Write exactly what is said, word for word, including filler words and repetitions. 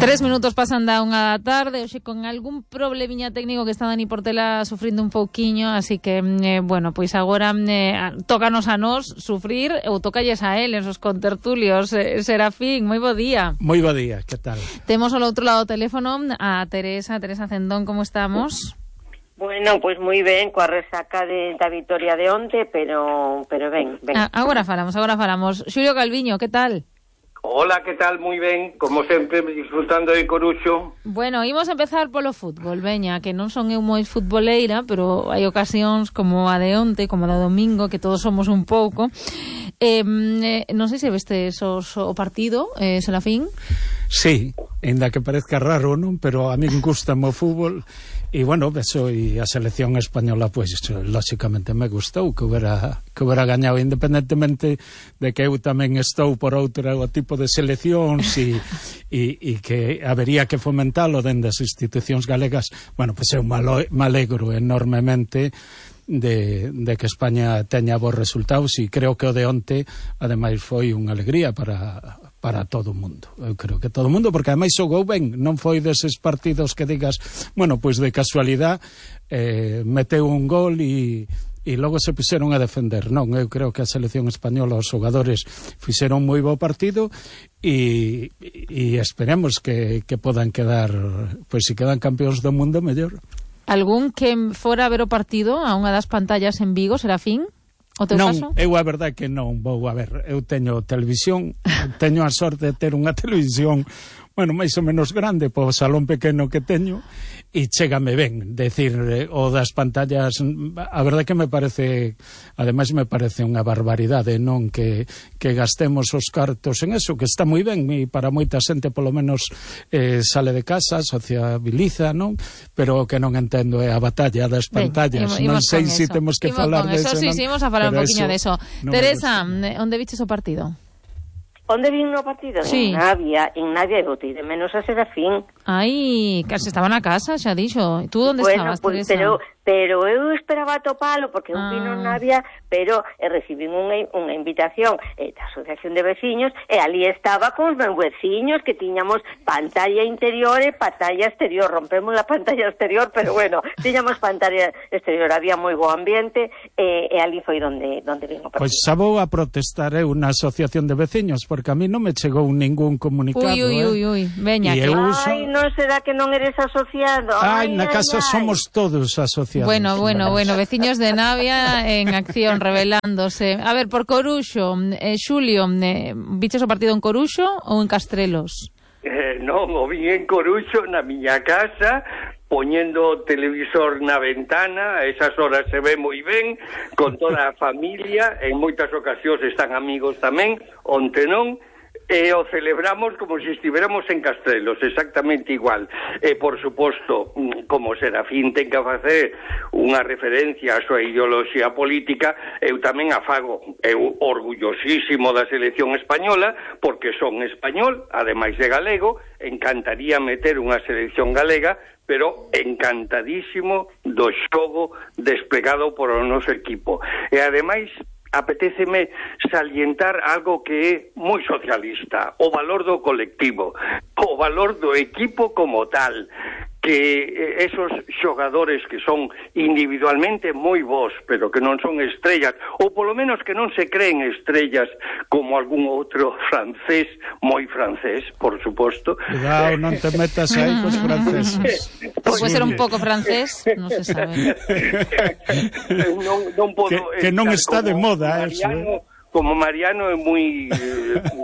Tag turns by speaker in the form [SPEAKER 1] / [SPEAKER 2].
[SPEAKER 1] Tres minutos pasan da unha da tarde, hoxe con algún problemiña técnico que está Dani Portela sufrindo un pouquiño, así que, eh, bueno, pois agora eh, tócanos a nós sufrir, ou tócalles a él, esos contertulios. eh, Serafín, moi bo día.
[SPEAKER 2] Moi bo día, que tal?
[SPEAKER 1] Temos ao outro lado do teléfono a Teresa, Teresa Cendón, como estamos?
[SPEAKER 3] Bueno, pois pues moi ben, coa resaca de, da vitoria de onte, pero pero ben, ben.
[SPEAKER 1] Ah, agora falamos, agora falamos. Xulio Calviño, que tal?
[SPEAKER 4] Hola, que tal? Moi ben, como sempre, disfrutando de Coruxo.
[SPEAKER 1] Bueno, imos empezar polo fútbol, veña, que non son eu moi futboleira, pero hai ocasións como a de onte, como a do domingo, que todos somos un pouco. Eh, eh, non sei se vestes os, o partido, eh, Serafín.
[SPEAKER 2] Sí, ainda que parezca raro, non? Pero a min gusta o fútbol. E, bueno, beso, e a selección española, pois, pues, lógicamente me gustou que hubiera, que hubiera gañado, independentemente de que eu tamén estou por outro tipo de seleccións e, e, e que habería que fomentalo dende as institucións galegas. Bueno, pois pues, eu me alegro enormemente de, de que España teña bons resultados, e creo que o de onte, ademais, foi unha alegría para... para todo o mundo, eu creo que todo o mundo, porque ademais xogou ben, non foi deses partidos que digas, bueno, pois de casualidade eh, meteu un gol e, e logo se puseron a defender. Non, eu creo que a selección española, os xogadores fixeron moi bo partido e, e esperemos que, que podan quedar, pois se quedan campeóns do mundo, mellor.
[SPEAKER 1] Algún que fora a ver o partido a unha das pantallas en Vigo, Serafín? O teu
[SPEAKER 2] non,
[SPEAKER 1] caso?
[SPEAKER 2] eu a verdade que non vou a ver. Eu teño televisión, teño a sorte de ter unha televisión, bueno, máis ou menos grande po salón pequeno que teño, e chégame ben, decir, o das pantallas, a verdade que me parece, ademais me parece unha barbaridade, non, que, que gastemos os cartos en eso, que está moi ben, e para moita xente polo menos eh, sale de casa, sociabiliza, non, pero o que non entendo é a batalla das pantallas. Ben, non sei se si temos que
[SPEAKER 1] imos
[SPEAKER 2] falar de
[SPEAKER 1] eso.
[SPEAKER 2] eso,
[SPEAKER 1] Sí, sí, imos a falar un poquinho de eso.
[SPEAKER 2] No
[SPEAKER 1] Teresa, onde viches o partido?
[SPEAKER 3] Onde vin no partido?
[SPEAKER 1] Sí.
[SPEAKER 3] En Navia, en Navia, e botei de menos a Serafín.
[SPEAKER 1] Ai, case estaba na casa, xa dixo. Tú onde
[SPEAKER 3] bueno,
[SPEAKER 1] estabas,
[SPEAKER 3] pues,
[SPEAKER 1] Teresa?
[SPEAKER 3] Pero, pero eu esperaba atopalo, porque eu
[SPEAKER 1] Ah.
[SPEAKER 3] vino en Navia, pero eh, recibín unha, unha invitación eh, da Asociación de Veciños, e ali estaba con os meus veciños, que tiñamos pantalla interior e pantalla exterior. Rompemos a pantalla exterior, pero bueno, tiñamos pantalla exterior, había moi bo ambiente, e, e ali foi donde, donde vin o partido.
[SPEAKER 2] Pois xa vou a protestar eu na Asociación de Veciños, porque a mí non me chegou ningún comunicado.
[SPEAKER 1] Ui, ui,
[SPEAKER 2] eh?
[SPEAKER 1] ui, ui, veña,
[SPEAKER 2] E
[SPEAKER 1] que...
[SPEAKER 2] eu
[SPEAKER 3] Ai, non será que non eres asociado?
[SPEAKER 2] Ai,
[SPEAKER 3] Ai,
[SPEAKER 2] na
[SPEAKER 3] ai,
[SPEAKER 2] casa
[SPEAKER 3] ai.
[SPEAKER 2] somos todos asociados.
[SPEAKER 1] Bueno, bueno, bueno, veciños de Navia en acción, revelándose. A ver, por Coruxo, eh, Xulio, eh, viches o partido en Coruxo ou en Castrelos?
[SPEAKER 4] Eh, non, o vin en Coruxo, na miña casa, poñendo o televisor na ventana, a esas horas se ve moi ben, con toda a familia, en moitas ocasións están amigos tamén, onte non, e o celebramos como se estiveramos en Castrelos, exactamente igual. E, por suposto, como Serafín ten que facer unha referencia á súa ideoloxía política, eu tamén a fago. Eu orgullosísimo da selección española, porque son español, ademais de galego, encantaría meter unha selección galega, pero encantadísimo do xogo desplegado por o noso equipo. E, ademais, apetéceme salientar algo que é moi socialista, o valor do colectivo, o valor do equipo como tal, que esos xogadores que son individualmente moi bons, pero que non son estrellas, ou polo menos que non se creen estrellas como algún outro francés, moi francés, por suposto.
[SPEAKER 2] Cuidado, non te metas aí cos franceses.
[SPEAKER 1] Pode ser un pouco francés, non se sabe.
[SPEAKER 4] non, non podo
[SPEAKER 2] que, que non está de moda,
[SPEAKER 4] Mariano,
[SPEAKER 2] eso, eh?
[SPEAKER 4] Como Mariano é moi... Eh,